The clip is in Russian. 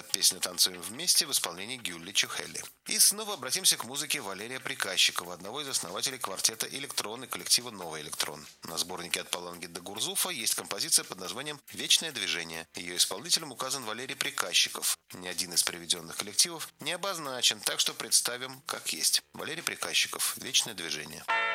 Песню «Танцуем вместе» в исполнении Гюлли Чухелли. И снова обратимся к музыке Валерия Приказчикова, одного из основателей квартета «Электрон» и коллектива «Новый электрон». На сборнике «От Паланги до Гурзуфа» есть композиция под названием «Вечное движение». Ее исполнителем указан Валерий Приказчиков. Ни один из приведенных коллективов не обозначен, так что представим как есть. Валерий Приказчиков «Вечное движение».